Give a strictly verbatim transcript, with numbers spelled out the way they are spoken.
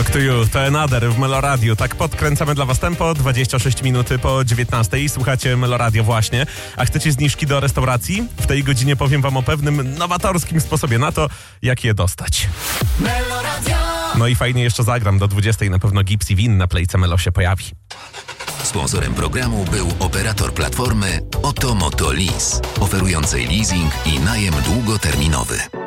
To you, to another w Meloradiu. Tak podkręcamy dla was tempo, dwadzieścia sześć minut po dziewiętnastej. Słuchacie Meloradio właśnie. A chcecie zniżki do restauracji? W tej godzinie powiem wam o pewnym nowatorskim sposobie na to, jak je dostać. Meloradio. No i fajnie jeszcze zagram do dwudziestej. Na pewno Gipsy Win na Playce Melo się pojawi. Sponsorem programu był operator platformy Oto Moto Lease, oferującej leasing i najem długoterminowy.